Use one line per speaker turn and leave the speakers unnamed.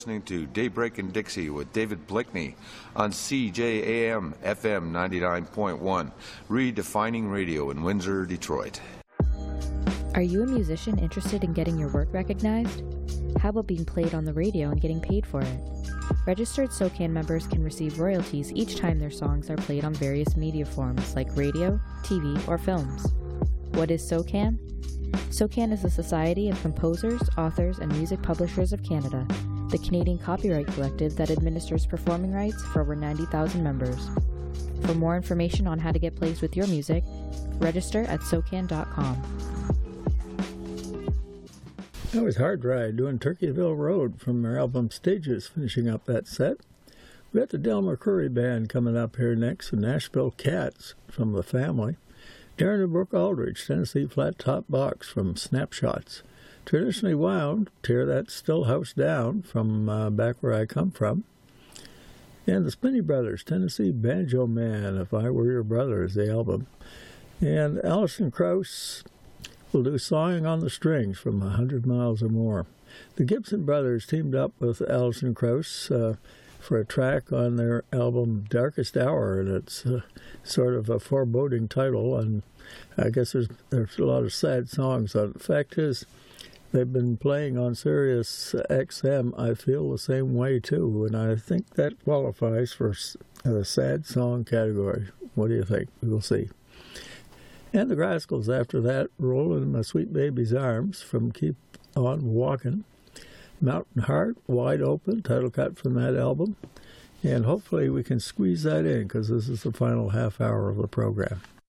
Listening to Daybreak in Dixie with David Blickney on CJAM FM 99.1, redefining radio in Windsor, Detroit.
Are you a musician interested in getting your work recognized? How about being played on the radio and getting paid for it? Registered SOCAN members can receive royalties each time their songs are played on various media forms like radio, TV, or films. What is SOCAN? SOCAN is the Society of Composers, Authors, and Music Publishers of Canada, the Canadian copyright collective that administers performing rights for over 90,000 members. For more information on how to get placed with your music, register at SOCAN.com.
That was Hard Ride doing Turkeyville Road from their album Stages, finishing up that set. We got the Del McCoury Band coming up here next, the Nashville Cats from The Family. Darren and Brooke Aldridge, Tennessee Flat Top Box from Snapshots. Traditionally Wound, Tear That Still House Down from Back Where I Come From. And the Spinney Brothers, Tennessee Banjo Man, If I Were Your Brother is the album. And Alison Krauss will do Sawing on the Strings from 100 Miles or More. The Gibson Brothers teamed up with Alison Krauss for a track on their album Darkest Hour, and it's sort of a foreboding title, and I guess there's a lot of sad songs on it. The fact is, they've been playing on Sirius XM, I Feel the Same Way Too, and I think that qualifies for a sad song category. What do you think? We'll see. And the Rascals after that, Rollin' in My Sweet Baby's Arms from Keep On Walkin'. Mountain Heart, Wide Open, title cut from that album. And hopefully we can squeeze that in because this is the final half hour of the program.